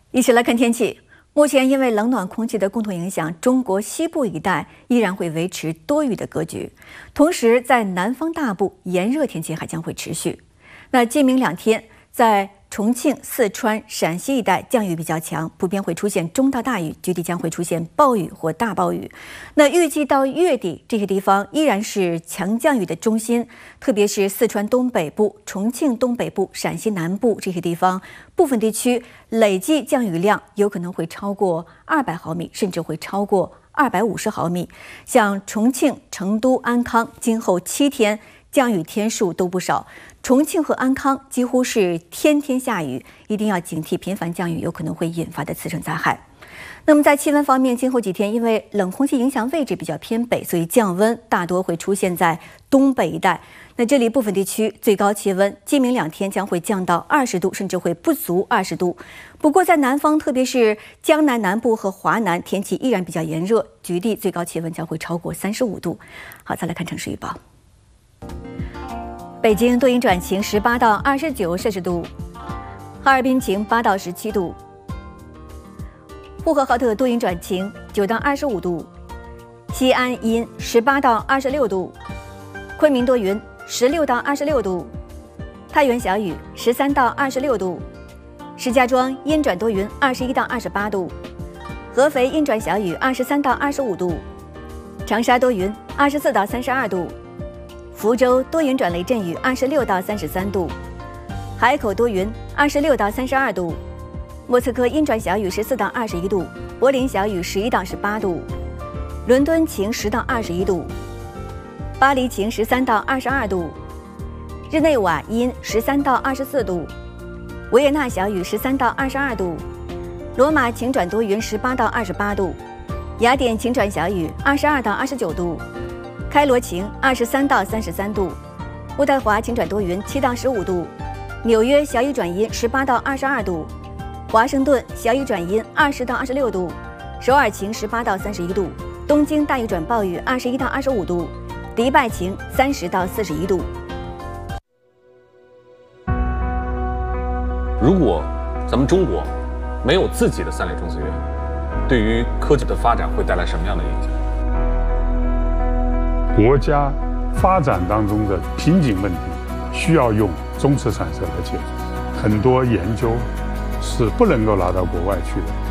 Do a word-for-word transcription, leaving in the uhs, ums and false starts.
一起来看天气。目前因为冷暖空气的共同影响，中国西部一带依然会维持多雨的格局，同时在南方大部炎热天气还将会持续。那今明两天，在重庆、四川、陕西一带降雨比较强，普遍会出现中到大雨，局地将会出现暴雨或大暴雨。那预计到月底，这些地方依然是强降雨的中心，特别是四川东北部、重庆东北部、陕西南部这些地方，部分地区累计降雨量有可能会超过二百毫米，甚至会超过二百五十毫米。像重庆、成都、安康，今后七天降雨天数都不少。重庆和安康几乎是天天下雨，一定要警惕频繁降雨有可能会引发的次生灾害。那么在气温方面，今后几天因为冷空气影响位置比较偏北，所以降温大多会出现在东北一带。那这里部分地区最高气温今明两天将会降到二十度，甚至会不足二十度。不过在南方，特别是江南南部和华南，天气依然比较炎热，局地最高气温将会超过三十五度。好，再来看城市预报。北京多云转晴，十八到二十九摄氏度；哈尔滨晴，八到十七度；呼和浩特多云转晴，九到二十五度；西安阴，十八到二十六度；昆明多云，十六到二十六度；太原小雨，十三到二十六度；石家庄阴转多云，二十一到二十八度；合肥阴转小雨，二十三到二十五度；长沙多云，二十四到三十二度。福州多云转雷阵雨，二十六到三十三度；海口多云，二十六到三十二度；莫斯科阴转小雨，十四到二十一度；柏林小雨，十一到十八度；伦敦晴，十到二十一度；巴黎晴，十三到二十二度；日内瓦阴，十三到二十四度；维也纳小雨，十三到二十二度；罗马晴转多云，十八到二十八度；雅典晴转小雨，二十二到二十九度。开罗晴，二十三到三十三度；渥太华晴转多云，七到十五度；纽约小雨转阴，十八到二十二度；华盛顿小雨转阴，二十到二十六度；首尔晴，十八到三十一度；东京大雨转暴雨，二十一到二十五度；迪拜晴，三十到四十一度。 如果咱们中国没有自己的三类中子源，对于科技的发展会带来什么样的影响？ 国家发展当中的瓶颈问题需要用中磁产生来解决，很多研究是不能够拿到国外去的。